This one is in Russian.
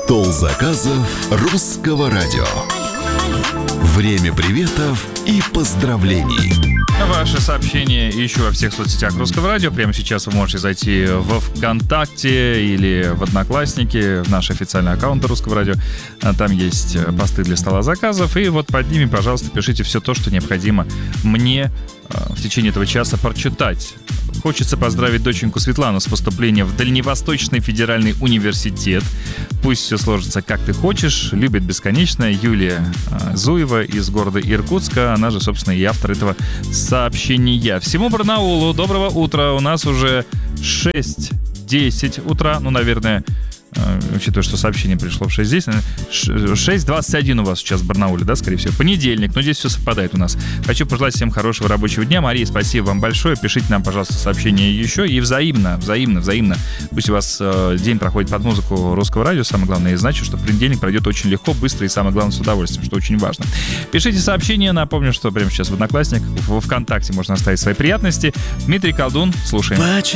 Стол заказов русского радио. Время приветов и поздравлений. Ваши сообщения ищу во всех соцсетях Русского радио. Прямо сейчас вы можете зайти во ВКонтакте или в Одноклассники, в наш официальный аккаунт Русского радио. Там есть посты для стола заказов. И вот под ними, пожалуйста, пишите все то, что необходимо мне в течение этого часа прочитать. Хочется поздравить доченьку Светлану с поступлением в Дальневосточный федеральный университет. Пусть все сложится, как ты хочешь. Любит бесконечно Юлия Зуева из города Иркутска. Она же, собственно, и автор этого сообщения. Всему Барнаулу доброго утра. У нас уже 6:10 утра. Ну, наверное, учитывая, что сообщение пришло в 6:10, 6:21 у вас сейчас в Барнауле, да, скорее всего. Понедельник, но здесь все совпадает у нас. Хочу пожелать всем хорошего рабочего дня. Мария, спасибо вам большое. Пишите нам, пожалуйста, сообщения еще. И взаимно. Пусть у вас день проходит под музыку Русского радио, самое главное. И значит, что понедельник пройдет очень легко, быстро и, самое главное, с удовольствием, что очень важно. Пишите сообщения. Напомню, что прямо сейчас в Одноклассниках, в ВКонтакте можно оставить свои приятности. Дмитрий Колдун, слушаем.